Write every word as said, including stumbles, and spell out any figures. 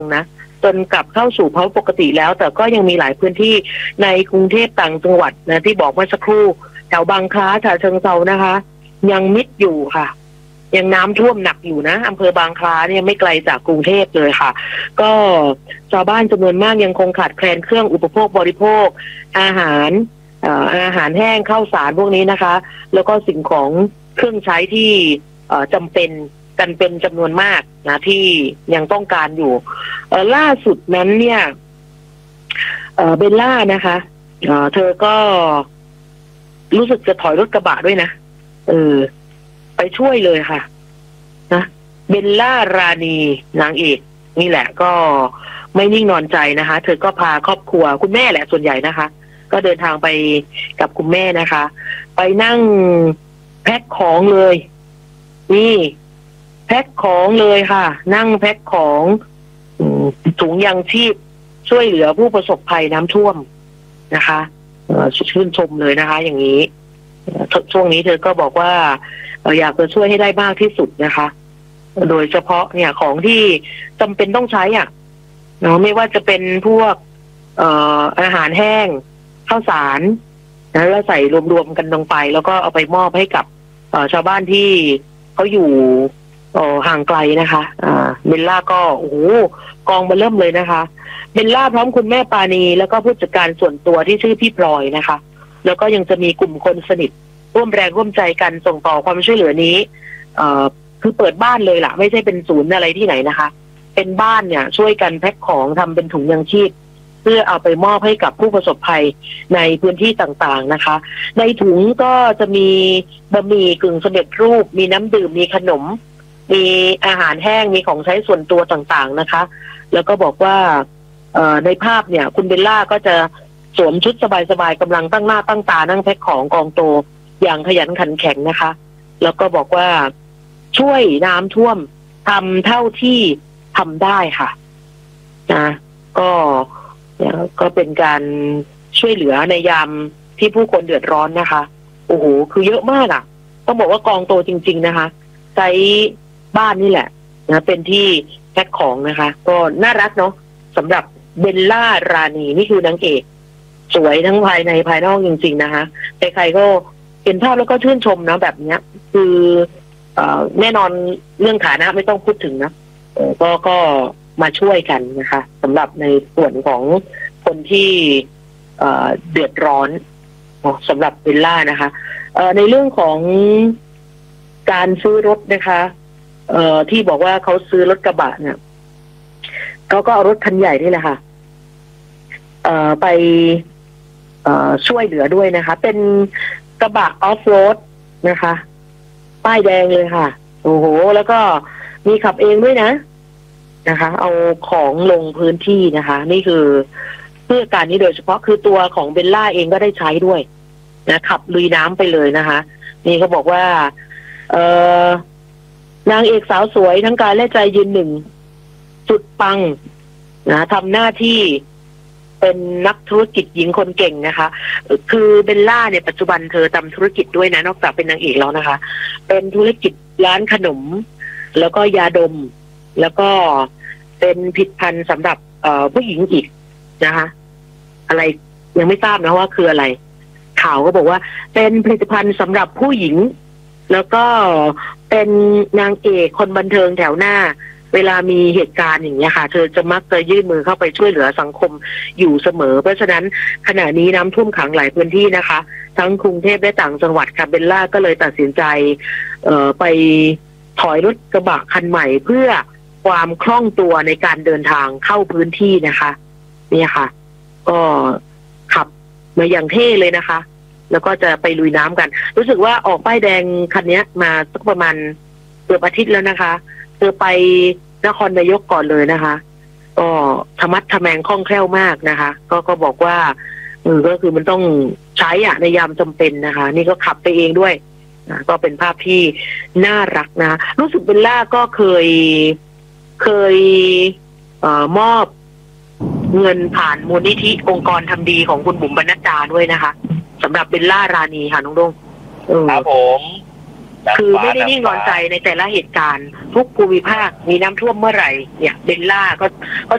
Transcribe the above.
นะจนกลับเข้าสู่ภาวะปกติแล้วแต่ก็ยังมีหลายพื้นที่ในกรุงเทพต่างจังหวัดนะที่บอกเมื่อสักครู่แถวบางคล้าฉะเชิงเทรานะคะยังมิดอยู่ค่ะยังน้ำท่วมหนักอยู่นะอำเภอบางคล้าเนี่ยไม่ไกลจากกรุงเทพเลยค่ะก็ชาวบ้านจำนวนมากยังคงขาดแคลนเครื่องอุปโภคบริโภคอาหารเอ่ออาหารแห้งข้าวสารพวกนี้นะคะแล้วก็สิ่งของเครื่องใช้ที่เอ่อจำเป็นกันเป็นจำนวนมากนะที่ยังต้องการอยู่เอ่อล่าสุดนั้นเนี่ยเอ่อเบลล่านะคะเอ่อเธอก็รู้สึกจะถอยรถกระบะด้วยนะเออไปช่วยเลยค่ะนะเบลล่ารานีนางเอกนี่แหละก็ไม่นิ่งนอนใจนะคะเธอก็พาครอบครัวคุณแม่แหละส่วนใหญ่นะคะก็เดินทางไปกับคุณแม่นะคะไปนั่งแพ็คของเลยนี่แพ็คของเลยค่ะนั่งแพ็คของถุงยังชีพช่วยเหลือผู้ประสบภัยน้ำท่วมนะคะชื่นชมเลยนะคะอย่างนี้ช่วงนี้เธอก็บอกว่าอยากจะช่วยให้ได้มากที่สุดนะคะโดยเฉพาะเนี่ยของที่จำเป็นต้องใช้อ่ะเนาะไม่ว่าจะเป็นพวกเอ่ออาหารแห้งข้าวสารนะแล้วใส่รวมๆกันลงไปแล้วก็เอาไปมอบให้กับชาวบ้านที่เขาอยู่ห่างไกลนะคะอ่าเบลล่าก็โอ้โหกองมาเริ่มเลยนะคะเบลล่าพร้อมคุณแม่ปานีแล้วก็ผู้จัดการส่วนตัวที่ชื่อพี่พลอยนะคะแล้วก็ยังจะมีกลุ่มคนสนิทร่วมแรงร่วมใจกันส่งต่อความช่วยเหลือนี้เอ่อคือเปิดบ้านเลยล่ะไม่ใช่เป็นศูนย์อะไรที่ไหนนะคะเป็นบ้านเนี่ยช่วยกันแพ็คของทำเป็นถุงยังชีพเพื่อเอาไปมอบให้กับผู้ประสบภัยในพื้นที่ต่างๆนะคะในถุงก็จะมีบะหมี่กึ่งสำเร็จรูปมีน้ำดื่มมีขนมมีอาหารแห้งมีของใช้ส่วนตัวต่างๆนะคะแล้วก็บอกว่าเอ่อในภาพเนี่ยคุณเบลล่าก็จะสวมชุดสบายๆกำลังตั้งหน้าตั้งตานั่งแพ็คของกองโตอย่างขยันขันแข็งนะคะแล้วก็บอกว่าช่วยน้ำท่วมทำเท่าที่ทำได้ค่ะนะก็ก็เป็นการช่วยเหลือในยามที่ผู้คนเดือดร้อนนะคะโอ้โหคือเยอะมากอ่ะต้องบอกว่ากองโตจริงๆนะคะใช้บ้านนี่แหละนะเป็นที่แพ็คของนะคะก็น่ารักเนาะสำหรับเบลล่ารานีนี่คือนางเอกสวยทั้งภายในภายนอกจริงๆนะคะใครๆก็เห็นภาพแล้วก็ชื่นชมนะแบบเนี้ยคือเอ่อแน่นอนเรื่องฐานะไม่ต้องพูดถึงนะก็ก็มาช่วยกันนะคะสำหรับในส่วนของคนที่เอ่อเดือดร้อนสำหรับเบลล่านะคะเอ่อในเรื่องของการซื้อรถนะคะเอ่อที่บอกว่าเขาซื้อรถกระบะเนี่ยเขาก็เอารถคันใหญ่นี่แหละค่ะเอ่อไปเอ่อช่วยเหลือด้วยนะคะเป็นกระบะออฟโรดนะคะป้ายแดงเลยค่ะโอ้โหแล้วก็มีขับเองด้วยนะนะคะเอาของลงพื้นที่นะคะนี่คือเพื่อการนี้โดยเฉพาะคือตัวของเบลล่าเองก็ได้ใช้ด้วยนะขับลุยน้ำไปเลยนะคะนี่เขาบอกว่าเอ่อนางเอกสาวสวยทั้งกายและใจยืนหนึ่งสุดปังนะทำหน้าที่เป็นนักธุรกิจหญิงคนเก่งนะคะคือเบลล่าเนี่ยปัจจุบันเธอทำธุรกิจด้วยนะนอกจากเป็นนางเอกแล้วนะคะเป็นธุรกิจร้านขนมแล้วก็ยาดมแล้วก็เป็นผลิตภัณฑ์สำหรับเอ่อผู้หญิงอีกนะคะอะไรยังไม่ทราบนะว่าคืออะไรข่าวก็บอกว่าเป็นผลิตภัณฑ์สำหรับผู้หญิงแล้วก็เป็นนางเอกคนบันเทิงแถวหน้าเวลามีเหตุการณ์อย่างเงี้ยค่ะเธอจะมักจะยื่นมือเข้าไปช่วยเหลือสังคมอยู่เสมอเพราะฉะนั้นขณะนี้น้ำท่วมขังหลายพื้นที่นะคะทั้งกรุงเทพและต่างจังหวัดค่ะเบลล่าก็เลยตัดสินใจเอ่อไปถอยรถกระบะคันใหม่เพื่อความคล่องตัวในการเดินทางเข้าพื้นที่นะคะเนี่ยค่ะก็ขับมาอย่างเท่เลยนะคะแล้วก็จะไปลุยน้ำกันรู้สึกว่าออกป้ายแดงคันนี้มาสักประมาณเกือบอาทิตย์แล้วนะคะเธอไปนครนายกก่อนเลยนะคะก็ธรรมัดทะแมงคล่องแคล่วมากนะคะก็ก็บอกว่าเออก็คือมันต้องใช้อะในยามจำเป็นนะคะนี่ก็ขับไปเองด้วยนะก็เป็นภาพที่น่ารักนะรู้สึกเบลล่าก็เคยเคยเอ่อมอบเงินผ่านมูลนิธิองค์กรทำดีของคุณบุ๋มบรรณัดดาด้วยนะคะสำหรับเบลล่ารานีค่ะน้องดงครับผมคือไม่ได้นิ่งนอนใจในแต่ละเหตุการณ์ทุกภูมิภาคมีน้ำท่วมเมื่อไหร่เนี่ยเบลล่าก็ก็